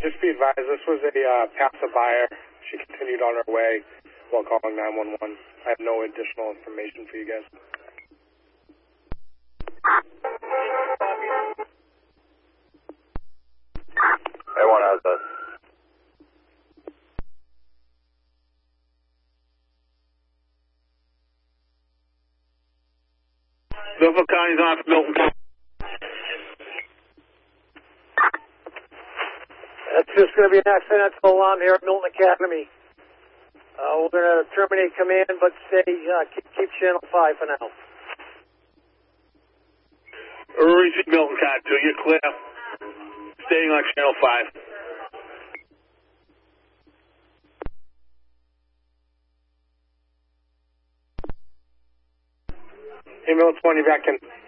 Just be advised, this was a passerby. She continued on her way while calling 911. I have no additional information for you guys. Everyone has that. Norfolk County's on for Milton County. That's just going to be an accidental alarm here at Milton Academy. We're going to terminate command, but stay, keep channel 5 for now. Receive Milton County 2, you're clear. Staying on channel 5. Hey, Milton 20, back in.